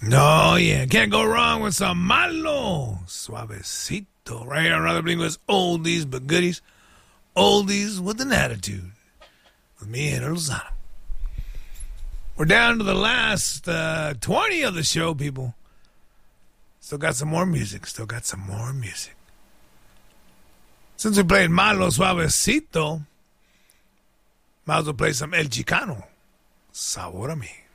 Oh, yeah. Can't go wrong with some Malo Suavecito. Right here on Rather Blingo's Oldies but Goodies. Oldies with an attitude. With me and Lozano. We're down to the last 20 of the show, people. Still got some more music. Since we played Malo Suavecito, might as well play some El Chicano. Sabor a mí.